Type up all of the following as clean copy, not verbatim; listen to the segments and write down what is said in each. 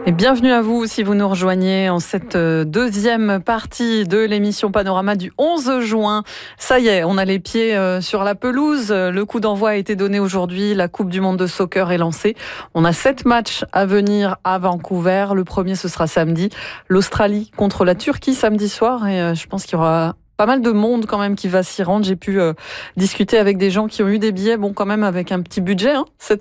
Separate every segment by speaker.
Speaker 1: Et bienvenue à vous si vous nous rejoignez en cette deuxième partie de l'émission Panorama du 11 juin. Ça y est, on a les pieds sur la pelouse. Le coup d'envoi a été donné aujourd'hui. La Coupe du Monde de soccer est lancée. On a 7 matchs à venir à Vancouver. Le premier, ce sera samedi. L'Australie contre la Turquie samedi soir. Et je pense qu'il y aura pas mal de monde quand même qui va s'y rendre. J'ai pu discuter avec des gens qui ont eu des billets, bon quand même avec un petit budget,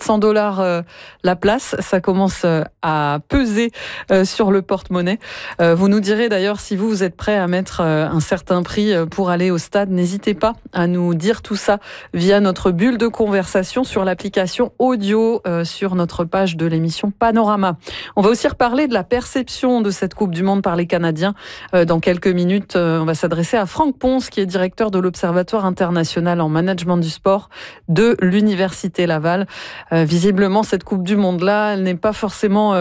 Speaker 1: $700 la place. Ça commence à peser sur le porte-monnaie. Vous nous direz d'ailleurs si vous êtes prêt à mettre un certain prix pour aller au stade. N'hésitez pas à nous dire tout ça via notre bulle de conversation sur l'application audio sur notre page de l'émission Panorama. On va aussi reparler de la perception de cette Coupe du Monde par les Canadiens. Dans quelques minutes, on va s'adresser à Franck Ponce, qui est directeur de l'Observatoire international en management du sport de l'Université Laval. Visiblement, cette Coupe du Monde-là, elle n'est pas forcément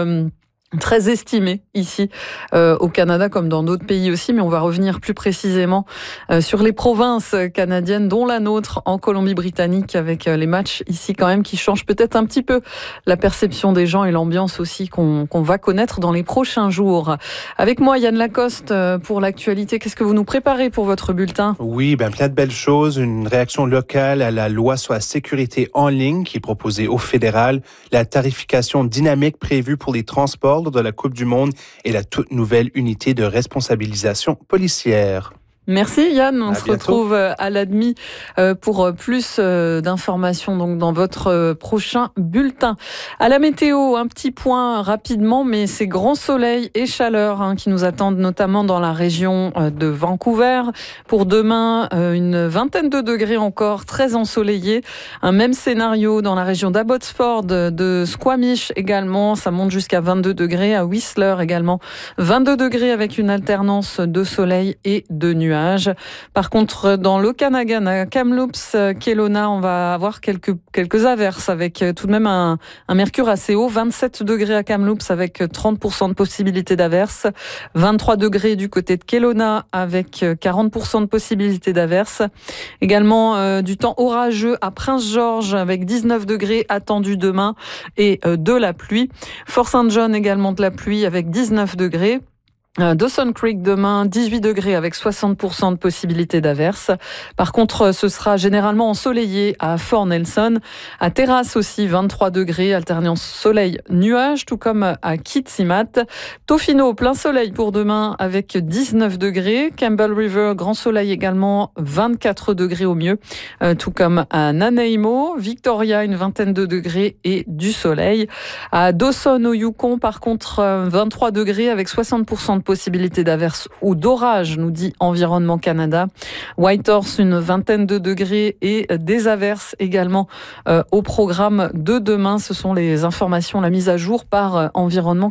Speaker 1: très estimée ici au Canada comme dans d'autres pays aussi, mais on va revenir plus précisément sur les provinces canadiennes, dont la nôtre en Colombie-Britannique, avec les matchs ici quand même qui changent peut-être un petit peu la perception des gens et l'ambiance aussi qu'on va connaître dans les prochains jours. Avec moi, Yann Lacoste pour l'actualité. Qu'est-ce que vous nous préparez pour votre bulletin?
Speaker 2: Oui, plein de belles choses. Une réaction locale à la loi sur la sécurité en ligne qui est proposée au fédéral, la tarification dynamique prévue pour les transports de la Coupe du Monde et la toute nouvelle unité de responsabilisation policière.
Speaker 1: Merci Yann, on se
Speaker 2: bientôt.
Speaker 1: retrouve à la demi pour plus d'informations donc dans votre prochain bulletin. À la météo, un petit point rapidement, mais c'est grand soleil et chaleur qui nous attendent notamment dans la région de Vancouver. Pour demain, une vingtaine de degrés encore, très ensoleillé. Un même scénario dans la région d'Abbotsford, de Squamish également, ça monte jusqu'à 22 degrés. À Whistler également, 22 degrés avec une alternance de soleil et de nuages. Par contre, dans l'Okanagan, à Kamloops, Kelowna, on va avoir quelques averses avec tout de même un mercure assez haut. 27 degrés à Kamloops avec 30% de possibilité d'averses. 23 degrés du côté de Kelowna avec 40% de possibilité d'averses. Également du temps orageux à Prince George avec 19 degrés attendus demain et de la pluie. Fort St. John également de la pluie avec 19 degrés. Dawson Creek demain, 18 degrés avec 60% de possibilité d'averse. Par contre, ce sera généralement ensoleillé à Fort Nelson. À Terrace aussi, 23 degrés, alternance soleil-nuage, tout comme à Kitimat. Tofino, plein soleil pour demain avec 19 degrés. Campbell River, grand soleil également, 24 degrés au mieux, tout comme à Nanaimo. Victoria, une vingtaine de degrés et du soleil. À Dawson au Yukon, par contre, 23 degrés avec 60% de possibilité d'averse ou d'orage, nous dit Environnement Canada. Whitehorse, une vingtaine de degrés et des averses également au programme de demain. Ce sont les informations, la mise à jour par Environnement